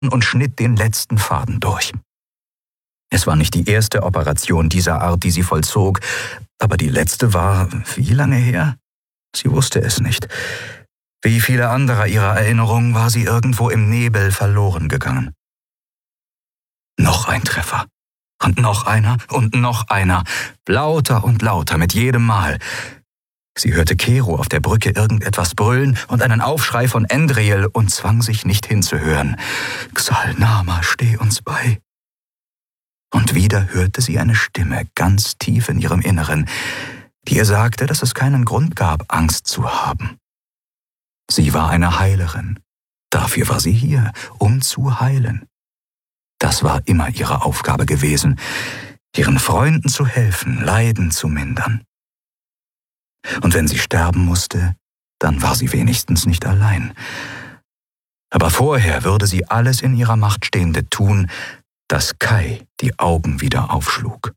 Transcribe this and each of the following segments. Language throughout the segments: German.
und schnitt den letzten Faden durch. Es war nicht die erste Operation dieser Art, die sie vollzog, aber die letzte war wie lange her? Sie wusste es nicht. Wie viele andere ihrer Erinnerungen war sie irgendwo im Nebel verloren gegangen. Noch ein Treffer. Und noch einer und noch einer. Lauter und lauter mit jedem Mal. Sie hörte Kero auf der Brücke irgendetwas brüllen und einen Aufschrei von Endriel und zwang sich nicht hinzuhören. Xal'Nama, steh uns bei. Und wieder hörte sie eine Stimme ganz tief in ihrem Inneren, die ihr sagte, dass es keinen Grund gab, Angst zu haben. Sie war eine Heilerin. Dafür war sie hier, um zu heilen. Das war immer ihre Aufgabe gewesen, ihren Freunden zu helfen, Leiden zu mindern. Und wenn sie sterben musste, dann war sie wenigstens nicht allein. Aber vorher würde sie alles in ihrer Macht Stehende tun, dass Kai die Augen wieder aufschlug.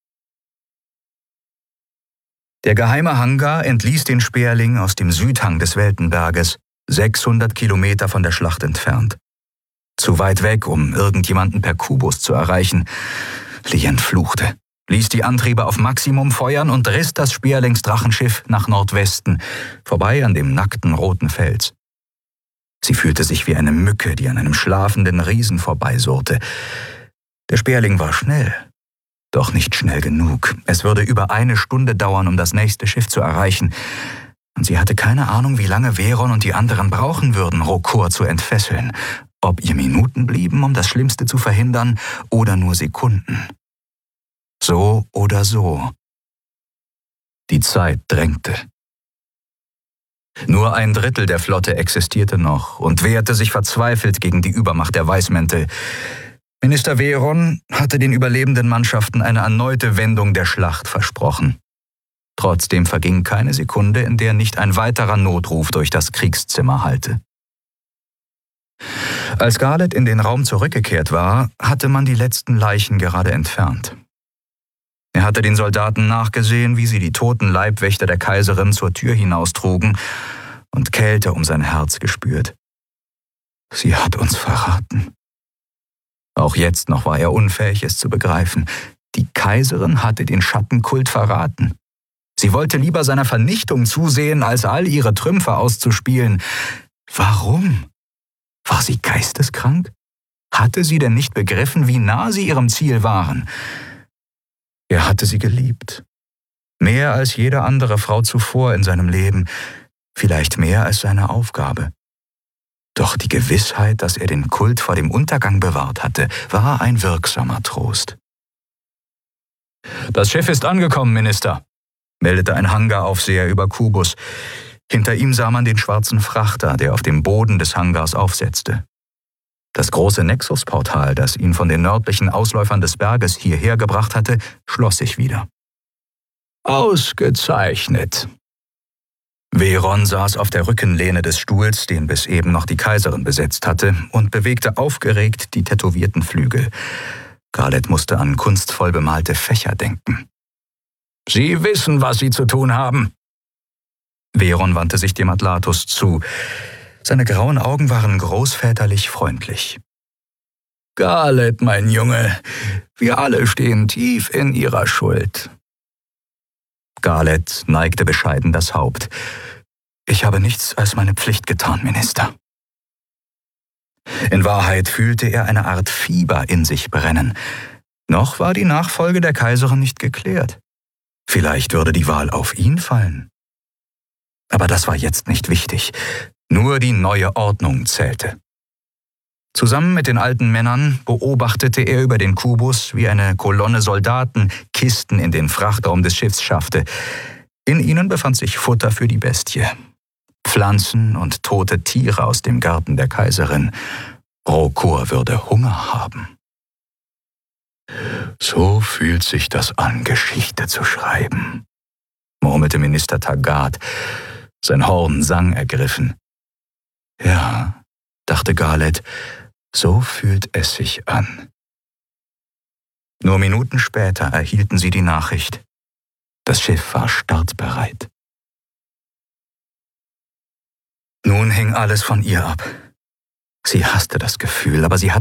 Der geheime Hangar entließ den Sperling aus dem Südhang des Weltenberges, 600 Kilometer von der Schlacht entfernt. Zu weit weg, um irgendjemanden per Kubus zu erreichen. Lien fluchte, ließ die Antriebe auf Maximum feuern und riss das Sperlingsdrachenschiff nach Nordwesten, vorbei an dem nackten roten Fels. Sie fühlte sich wie eine Mücke, die an einem schlafenden Riesen vorbeisurrte. Der Sperling war schnell, doch nicht schnell genug. Es würde über 1 Stunde dauern, um das nächste Schiff zu erreichen. Und sie hatte keine Ahnung, wie lange Veron und die anderen brauchen würden, Rokor zu entfesseln. Ob ihr Minuten blieben, um das Schlimmste zu verhindern, oder nur Sekunden. So oder so. Die Zeit drängte. Nur 1/3 der Flotte existierte noch und wehrte sich verzweifelt gegen die Übermacht der Weißmäntel. Minister Veron hatte den überlebenden Mannschaften eine erneute Wendung der Schlacht versprochen. Trotzdem verging keine Sekunde, in der nicht ein weiterer Notruf durch das Kriegszimmer hallte. Als Garlet in den Raum zurückgekehrt war, hatte man die letzten Leichen gerade entfernt. Er hatte den Soldaten nachgesehen, wie sie die toten Leibwächter der Kaiserin zur Tür hinaustrugen und Kälte um sein Herz gespürt. Sie hat uns verraten. Auch jetzt noch war er unfähig, es zu begreifen. Die Kaiserin hatte den Schattenkult verraten. Sie wollte lieber seiner Vernichtung zusehen, als all ihre Trümpfe auszuspielen. Warum? War sie geisteskrank? Hatte sie denn nicht begriffen, wie nah sie ihrem Ziel waren? Er hatte sie geliebt. Mehr als jede andere Frau zuvor in seinem Leben. Vielleicht mehr als seine Aufgabe. Doch die Gewissheit, dass er den Kult vor dem Untergang bewahrt hatte, war ein wirksamer Trost. »Das Schiff ist angekommen, Minister«, meldete ein Hangaraufseher über Kubus. Hinter ihm sah man den schwarzen Frachter, der auf dem Boden des Hangars aufsetzte. Das große Nexus-Portal, das ihn von den nördlichen Ausläufern des Berges hierher gebracht hatte, schloss sich wieder. »Ausgezeichnet!« Veron saß auf der Rückenlehne des Stuhls, den bis eben noch die Kaiserin besetzt hatte, und bewegte aufgeregt die tätowierten Flügel. Garlet musste an kunstvoll bemalte Fächer denken. »Sie wissen, was Sie zu tun haben!« Veron wandte sich dem Atlatus zu. Seine grauen Augen waren großväterlich freundlich. »Garlet, mein Junge, wir alle stehen tief in Ihrer Schuld.« Garlet neigte bescheiden das Haupt. »Ich habe nichts als meine Pflicht getan, Minister.« In Wahrheit fühlte er eine Art Fieber in sich brennen. Noch war die Nachfolge der Kaiserin nicht geklärt. Vielleicht würde die Wahl auf ihn fallen. Aber das war jetzt nicht wichtig. Nur die neue Ordnung zählte. Zusammen mit den alten Männern beobachtete er über den Kubus, wie eine Kolonne Soldaten Kisten in den Frachtraum des Schiffs schaffte. In ihnen befand sich Futter für die Bestie. Pflanzen und tote Tiere aus dem Garten der Kaiserin. Rokor würde Hunger haben. »So fühlt sich das an, Geschichte zu schreiben«, murmelte Minister Taggart, sein Horn sang ergriffen. »Ja«, dachte Garlet, »so fühlt es sich an.« Nur Minuten später erhielten sie die Nachricht. Das Schiff war startbereit. Nun hing alles von ihr ab. Sie hasste das Gefühl, aber sie